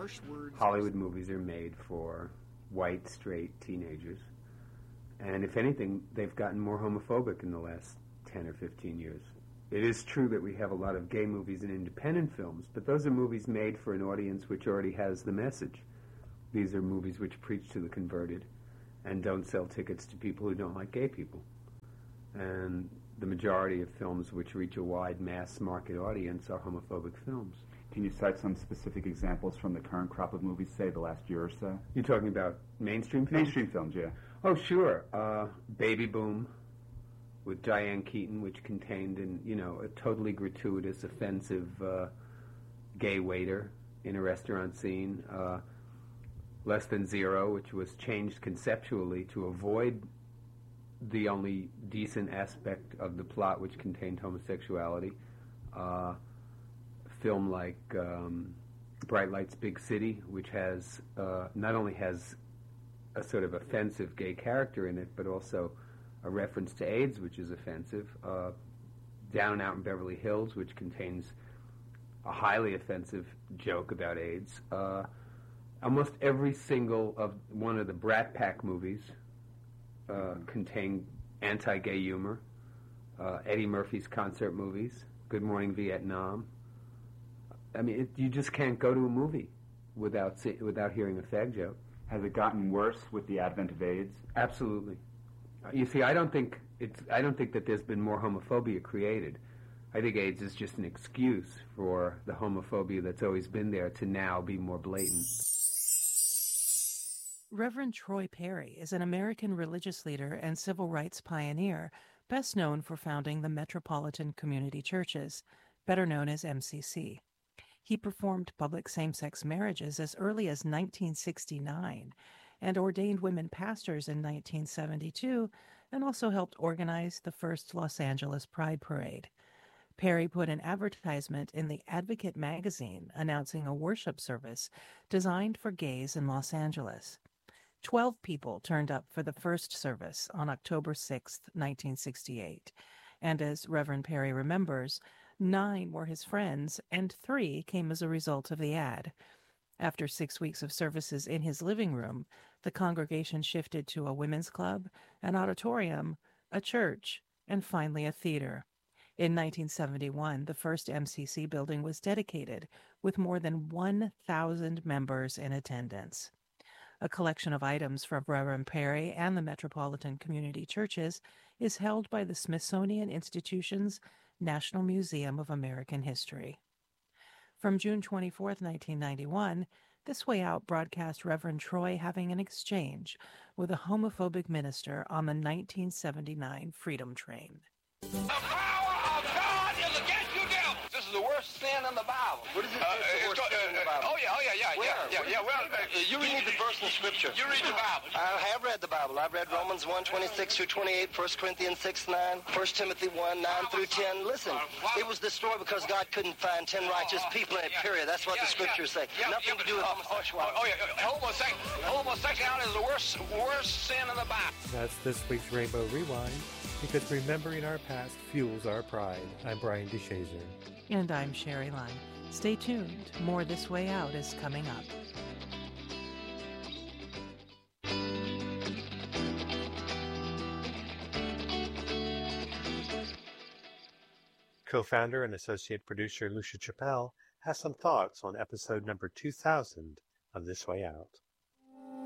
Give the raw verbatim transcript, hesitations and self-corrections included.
harsh words. Hollywood movies are made for white, straight teenagers. And if anything, they've gotten more homophobic in the last ten or fifteen years. It is true that we have a lot of gay movies and independent films, but those are movies made for an audience which already has the message. These are movies which preach to the converted and don't sell tickets to people who don't like gay people. And the majority of films which reach a wide mass market audience are homophobic films. Can you cite some specific examples from the current crop of movies, say, the last year or so? You're talking about mainstream films? Mainstream films, yeah. Oh, sure. Uh, Baby Boom with Diane Keaton, which contained, an, you know, a totally gratuitous, offensive uh, gay waiter in a restaurant scene. Uh, Less Than Zero, which was changed conceptually to avoid the only decent aspect of the plot, which contained homosexuality. Uh, a film like um, Bright Lights, Big City, which has uh, not only has a sort of offensive gay character in it, but also a reference to AIDS, which is offensive. Uh, Down and Out in Beverly Hills, which contains a highly offensive joke about AIDS. Uh, almost every single of one of the Brat Pack movies uh, contain anti-gay humor. Uh, Eddie Murphy's concert movies, Good Morning Vietnam. I mean, it, you just can't go to a movie without see, without hearing a fag joke. Has it gotten worse with the advent of AIDS? Absolutely. You see, I don't think it's. I don't think that there's been more homophobia created. I think AIDS is just an excuse for the homophobia that's always been there to now be more blatant. Reverend Troy Perry is an American religious leader and civil rights pioneer, best known for founding the Metropolitan Community Churches, better known as M C C. He performed public same-sex marriages as early as nineteen sixty-nine and ordained women pastors in nineteen seventy-two, and also helped organize the first Los Angeles Pride Parade. Perry put an advertisement in the Advocate magazine announcing a worship service designed for gays in Los Angeles. Twelve people turned up for the first service on October sixth, nineteen sixty-eight, and as Reverend Perry remembers, nine were his friends, and three came as a result of the ad. After six weeks of services in his living room, the congregation shifted to a women's club, an auditorium, a church, and finally a theater. In nineteen seventy-one, the first M C C building was dedicated, with more than one thousand members in attendance. A collection of items from Reverend Perry and the Metropolitan Community Churches is held by the Smithsonian Institution's National Museum of American History. From June twenty-fourth, nineteen ninety-one, This Way Out broadcast Reverend Troy having an exchange with a homophobic minister on the nineteen seventy-nine Freedom Train. The power of God is against you, devil. This is the worst sin in the Bible. What is it? Uh, the worst uh, sin in the uh, Bible? Oh, yeah, oh, yeah, yeah, Where? yeah, yeah, What yeah. is Well, it? uh, you Give read me the verse in the Scripture. You read the Bible. I have read the Bible. I've read Romans one, twenty-six through twenty-eight, First Corinthians six, nine, First Timothy one, nine through ten. Listen, it was destroyed because God couldn't find ten righteous people in it, period. That's what Yeah, the Scriptures say. yeah, Nothing yeah, to do with uh, homosexuality. Oh, yeah, homosexuality, homosexuality is the worst, worst sin in the Bible. That's this week's Rainbow Rewind, because remembering our past fuels our pride. I'm Brian DeShazer. And I'm Sherry Lime. Stay tuned. More This Way Out is coming up. Co-founder and associate producer Lucia Chappelle has some thoughts on episode number two thousand of This Way Out.